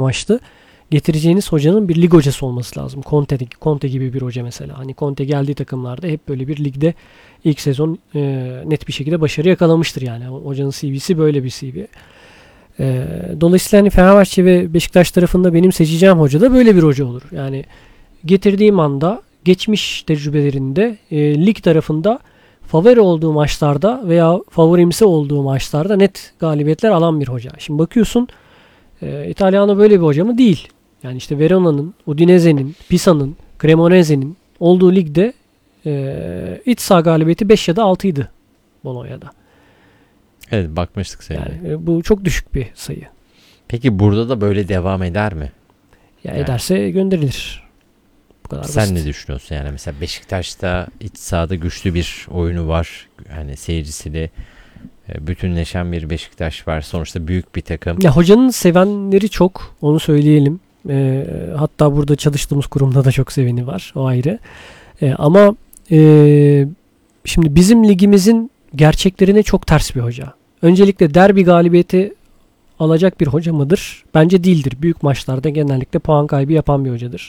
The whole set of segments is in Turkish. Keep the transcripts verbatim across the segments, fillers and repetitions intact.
amaçlı. Getireceğiniz hocanın bir lig hocası olması lazım. Conte, Conte gibi bir hoca mesela. Hani Conte geldiği takımlarda hep böyle bir ligde ilk sezon e, net bir şekilde başarı yakalamıştır yani. Hocanın C V'si böyle bir C V. E, dolayısıyla hani Fenerbahçe ve Beşiktaş tarafında benim seçeceğim hoca da böyle bir hoca olur. Yani getirdiğim anda geçmiş tecrübelerinde e, lig tarafında favori olduğu maçlarda veya favorimsi olduğu maçlarda net galibiyetler alan bir hoca. Şimdi bakıyorsun e, İtalyanı böyle bir hoca mı? Değil. Yani işte Verona'nın, Udinese'nin, Pisa'nın, Cremonese'nin olduğu ligde e, iç saha galibiyeti beş ya da altıydı Bologna'da. Evet, bakmıştık seninle. Yani e, bu çok düşük bir sayı. Peki burada da böyle devam eder mi? Ya Yani. Ederse gönderilir. Bu kadar Sen basit. ne düşünüyorsun? Yani mesela Beşiktaş'ta iç sahada güçlü bir oyunu var. Yani seyircisiyle bütünleşen bir Beşiktaş var. Sonuçta büyük bir takım. Ya hocanın sevenleri çok. Onu söyleyelim. E, hatta burada çalıştığımız kurumda da çok seveni var. O ayrı. E, ama e, şimdi bizim ligimizin gerçeklerine çok ters bir hoca. Öncelikle derbi galibiyeti alacak bir hoca mıdır? Bence değildir. Büyük maçlarda genellikle puan kaybı yapan bir hocadır.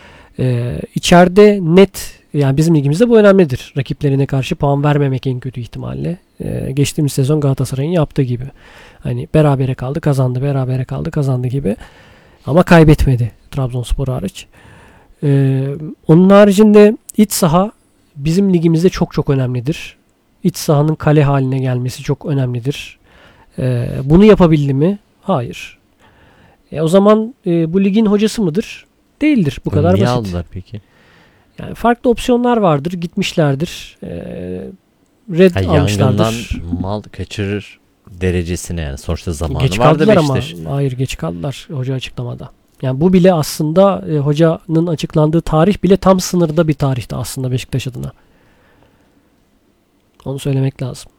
Ee, içeride net, yani bizim ligimizde bu önemlidir. Rakiplerine karşı puan vermemek en kötü ihtimalle. Ee, geçtiğimiz sezon Galatasaray'ın yaptığı gibi. Hani berabere kaldı, kazandı, berabere kaldı, kazandı gibi. Ama kaybetmedi Trabzonspor hariç. Ee, onun haricinde iç saha bizim ligimizde çok çok önemlidir. İç sahanın kale haline gelmesi çok önemlidir. Ee, bunu yapabildi mi? Hayır. E, o zaman e, bu ligin hocası mıdır? Değildir. Bu kadar Niye basit. aldılar peki? Yani farklı opsiyonlar vardır. Gitmişlerdir. Ee, red Ha, almışlardır. yangından mal kaçırır derecesine yani. Sonuçta zamanı Geç vardı kaldılar ama. Beşiktaş. Hayır, geç kaldılar hoca açıklamada. Yani bu bile aslında e, hocanın açıklandığı tarih bile tam sınırda bir tarihti aslında Beşiktaş adına. Onu söylemek lazım.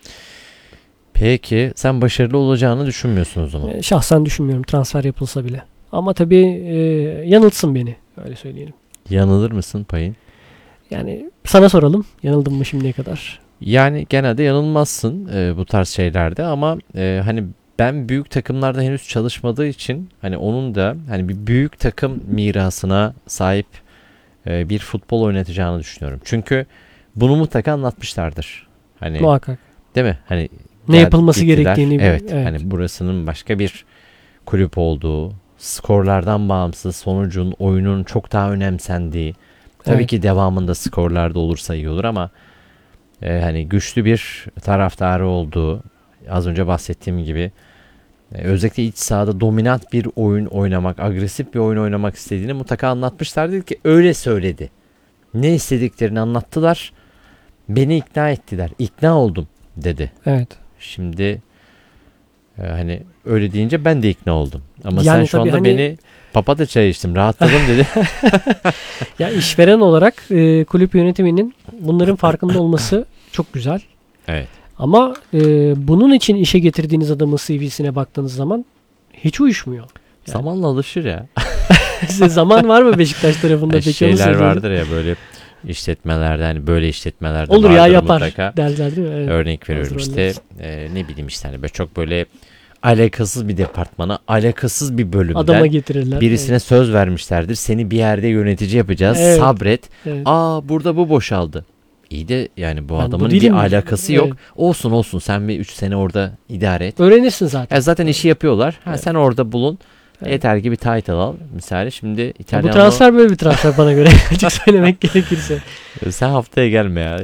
Peki sen başarılı olacağını düşünmüyorsun o zaman. E, şahsen düşünmüyorum transfer yapılsa bile. Ama tabii e, yanıltsın beni. Öyle söyleyelim. Yanılır mısın payın? Yani sana soralım. Yanıldım mı şimdiye kadar? Yani genelde yanılmazsın e, bu tarz şeylerde ama e, hani ben büyük takımlarda henüz çalışmadığı için hani onun da hani bir büyük takım mirasına sahip e, bir futbol oynatacağını düşünüyorum. Çünkü bunu mutlaka anlatmışlardır. Hani Muhakkak. değil mi? Hani Ne yapılması gittiler. gerektiğini. Evet, evet. Hani burasının başka bir kulüp olduğu, skorlardan bağımsız sonucun, oyunun çok daha önemsendiği. Tabii Evet. ki devamında skorlarda olursa iyi olur ama e, hani güçlü bir taraftarı olduğu, az önce bahsettiğim gibi e, özellikle iç sahada dominant bir oyun oynamak, agresif bir oyun oynamak istediğini mutlaka anlatmışlardı ki öyle söyledi. Ne istediklerini anlattılar. Beni ikna ettiler. İkna oldum dedi. Evet. Şimdi e, hani öyle deyince ben de ikna oldum. Ama Yani sen şu tabii anda hani- beni papatya çay içtim, rahatladım dedi. Ya işveren olarak e, kulüp yönetiminin bunların farkında olması çok güzel. Evet. Ama e, bunun için işe getirdiğiniz adamın C V'sine baktığınız zaman hiç uyuşmuyor. Yani. Zamanla alışır ya. Size zaman var mı Beşiktaş tarafında Yani peki? Onu şeyler söyleyelim. vardır ya böyle işletmelerde hani böyle işletmelerde Olur ya vardır yapar mutlaka. derler değil mi? Evet. Örnek veriyorum Hazır işte öneriz. e, ne bileyim işte hani böyle çok böyle alakasız bir departmana, alakasız bir bölümden Adama getirirler. birisine Evet. söz vermişlerdir. Seni bir yerde yönetici yapacağız. Evet. Sabret. Evet. Aa burada bu boşaldı. İyi de yani bu Ben bu adamın değilim. bir alakası yok. Evet. Olsun olsun sen bir üç sene orada idare et. Öğrenirsin zaten. Ya zaten işi yapıyorlar. Ha Evet. sen orada bulun. Evet. Yeter ki bir title al. Misali şimdi Ya İtalyan bu transfer böyle bir transfer bana göre. Açık söylemek gerekirse. sen haftaya gelme ya.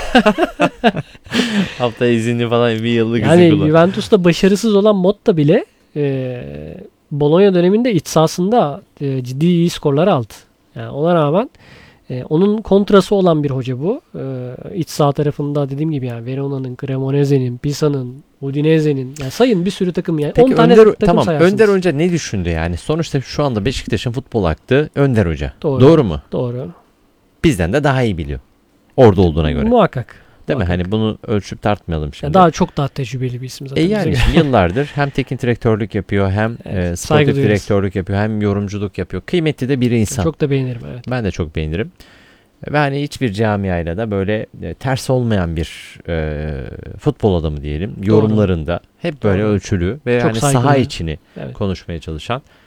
Haftaya izinli falan bir yıllık Yani izin kullan. Juventus'ta başarısız olan Motta bile e, Bologna döneminde iç sahasında e, ciddi iyi skorlar aldı. Yani ona rağmen e, onun kontrası olan bir hoca bu. E, iç saha tarafında dediğim gibi yani Verona'nın, Cremonese'nin, Pisa'nın, Udinese'nin yani sayın bir sürü takım yani Peki on tane Önder, takım tamam sayarsınız. Önder Hoca ne düşündü yani? Sonuçta şu anda Beşiktaş'ın futbol aktı Önder Hoca. Doğru. Doğru mu? Doğru. Bizden de daha iyi biliyor. Orada olduğuna göre. Muhakkak. Değil mi? Muhakkak. Hani bunu ölçüp tartmayalım şimdi. Ya daha çok daha tecrübeli bir isim zaten. E bize yani göre. şimdi yıllardır hem teknik direktörlük yapıyor hem Evet, e, saygı sportif duyuyoruz. direktörlük yapıyor hem yorumculuk yapıyor. Kıymetli de bir insan. Çok da beğenirim evet. Ben de çok beğenirim. Ve hani hiçbir camiayla da böyle e, ters olmayan bir e, futbol adamı diyelim. Yorumlarında hep böyle Doğru. ölçülü ve Çok hani saygılı. saha içini Evet. konuşmaya çalışan